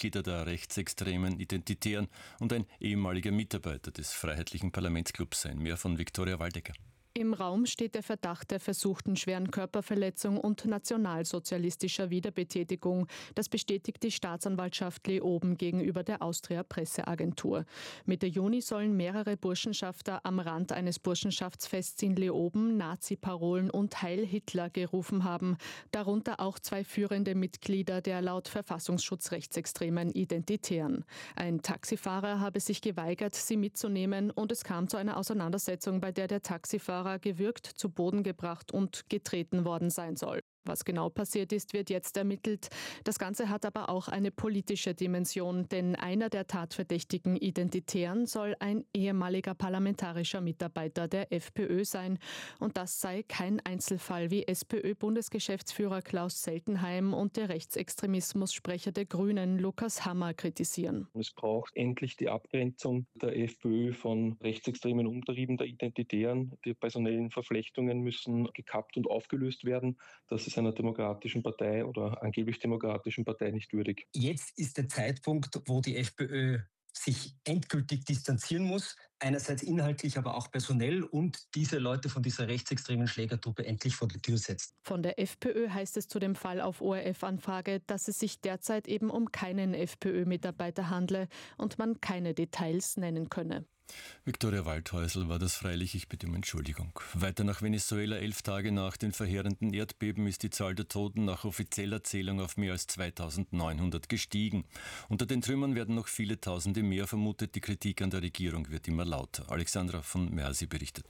Mitglieder der rechtsextremen Identitären und ein ehemaliger Mitarbeiter des Freiheitlichen Parlamentsclubs sein. Mehr von Viktoria Waldecker. Im Raum steht der Verdacht der versuchten schweren Körperverletzung und nationalsozialistischer Wiederbetätigung. Das bestätigt die Staatsanwaltschaft Leoben gegenüber der Austria-Presseagentur. Mitte Juni sollen mehrere Burschenschafter am Rand eines Burschenschaftsfests in Leoben Nazi-Parolen und Heil Hitler gerufen haben. Darunter auch 2 führende Mitglieder der laut Verfassungsschutz rechtsextremen Identitären. Ein Taxifahrer habe sich geweigert, sie mitzunehmen, und es kam zu einer Auseinandersetzung, bei der Taxifahrer gewürgt, zu Boden gebracht und getreten worden sein soll. Was genau passiert ist, wird jetzt ermittelt. Das Ganze hat aber auch eine politische Dimension, denn einer der tatverdächtigen Identitären soll ein ehemaliger parlamentarischer Mitarbeiter der FPÖ sein. Und das sei kein Einzelfall, wie SPÖ-Bundesgeschäftsführer Klaus Seltenheim und der Rechtsextremismussprecher der Grünen Lukas Hammer kritisieren. Es braucht endlich die Abgrenzung der FPÖ von rechtsextremen Umtrieben der Identitären. Die personellen Verflechtungen müssen gekappt und aufgelöst werden. Das ist einer demokratischen Partei oder angeblich demokratischen Partei nicht würdig. Jetzt ist der Zeitpunkt, wo die FPÖ sich endgültig distanzieren muss, einerseits inhaltlich, aber auch personell, und diese Leute von dieser rechtsextremen Schlägertruppe endlich vor die Tür setzen. Von der FPÖ heißt es zu dem Fall auf ORF-Anfrage, dass es sich derzeit eben um keinen FPÖ-Mitarbeiter handle und man keine Details nennen könne. Viktoria Waldhäusl war das freilich, ich bitte um Entschuldigung. Weiter nach Venezuela. 11 Tage nach den verheerenden Erdbeben ist die Zahl der Toten nach offizieller Zählung auf mehr als 2900 gestiegen. Unter den Trümmern werden noch viele Tausende mehr vermutet. Die Kritik an der Regierung wird immer lauter. Alexandra von Mersi berichtet.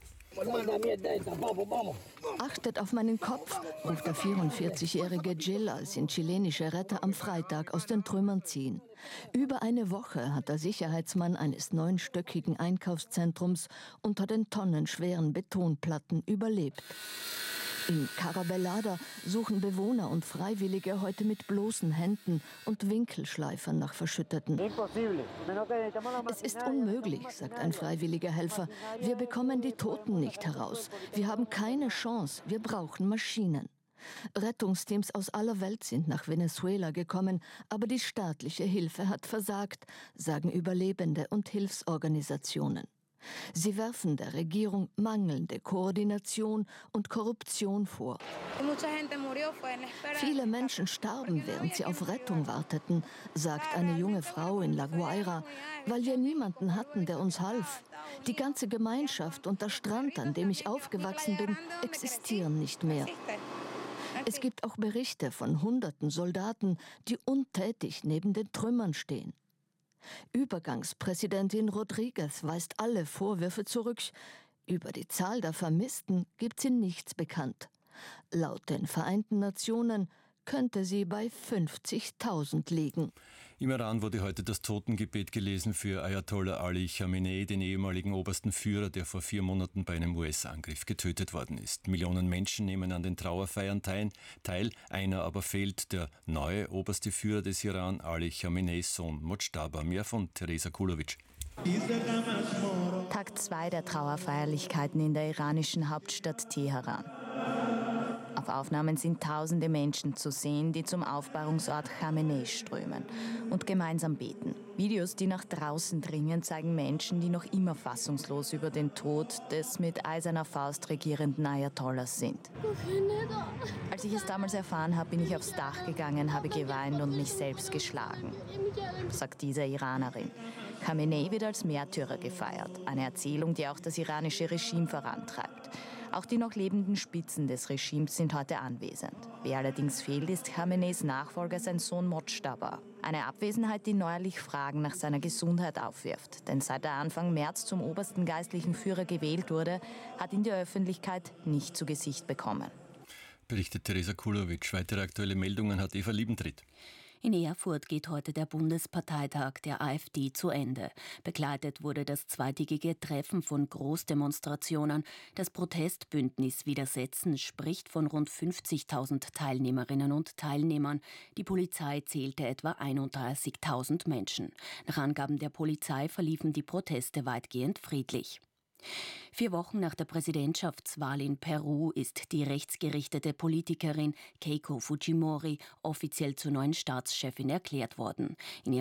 Achtet auf meinen Kopf, ruft der 44-jährige Gil, als ihn chilenische Retter am Freitag aus den Trümmern ziehen. Über eine Woche hat der Sicherheitsmann eines 9-stöckigen Einkaufszentrums unter den tonnenschweren Betonplatten überlebt. In Carabellada suchen Bewohner und Freiwillige heute mit bloßen Händen und Winkelschleifern nach Verschütteten. Es ist unmöglich, sagt ein freiwilliger Helfer. Wir bekommen die Toten nicht heraus. Wir haben keine Chance. Wir brauchen Maschinen. Rettungsteams aus aller Welt sind nach Venezuela gekommen, aber die staatliche Hilfe hat versagt, sagen Überlebende und Hilfsorganisationen. Sie werfen der Regierung mangelnde Koordination und Korruption vor. Viele Menschen starben, während sie auf Rettung warteten, sagt eine junge Frau in La Guaira, weil wir niemanden hatten, der uns half. Die ganze Gemeinschaft und der Strand, an dem ich aufgewachsen bin, existieren nicht mehr. Es gibt auch Berichte von Hunderten Soldaten, die untätig neben den Trümmern stehen. Übergangspräsidentin Rodriguez weist alle Vorwürfe zurück. Über die Zahl der Vermissten gibt sie nichts bekannt. Laut den Vereinten Nationen könnte sie bei 50.000 liegen. Im Iran wurde heute das Totengebet gelesen für Ayatollah Ali Khamenei, den ehemaligen obersten Führer, der vor 4 Monaten bei einem US-Angriff getötet worden ist. Millionen Menschen nehmen an den Trauerfeiern teil. Einer aber fehlt, der neue oberste Führer des Iran, Ali Khameneis Sohn Mojtaba. Mehr von Teresa Kulovic. Tag 2 der Trauerfeierlichkeiten in der iranischen Hauptstadt Teheran. Auf Aufnahmen sind tausende Menschen zu sehen, die zum Aufbahrungsort Khamenei strömen und gemeinsam beten. Videos, die nach draußen dringen, zeigen Menschen, die noch immer fassungslos über den Tod des mit eiserner Faust regierenden Ayatollahs sind. Als ich es damals erfahren habe, bin ich aufs Dach gegangen, habe geweint und mich selbst geschlagen, sagt diese Iranerin. Khamenei wird als Märtyrer gefeiert, eine Erzählung, die auch das iranische Regime vorantreibt. Auch die noch lebenden Spitzen des Regimes sind heute anwesend. Wer allerdings fehlt, ist Khameneis Nachfolger, sein Sohn Mojtaba. Eine Abwesenheit, die neuerlich Fragen nach seiner Gesundheit aufwirft. Denn seit er Anfang März zum obersten geistlichen Führer gewählt wurde, hat ihn die Öffentlichkeit nicht zu Gesicht bekommen. Berichtet Teresa Kulovic. Weitere aktuelle Meldungen hat Eva Liebentritt. In Erfurt geht heute der Bundesparteitag der AfD zu Ende. Begleitet wurde das zweitägige Treffen von Großdemonstrationen. Das Protestbündnis Widersetzen spricht von rund 50.000 Teilnehmerinnen und Teilnehmern. Die Polizei zählte etwa 31.000 Menschen. Nach Angaben der Polizei verliefen die Proteste weitgehend friedlich. 4 Wochen nach der Präsidentschaftswahl in Peru ist die rechtsgerichtete Politikerin Keiko Fujimori offiziell zur neuen Staatschefin erklärt worden. In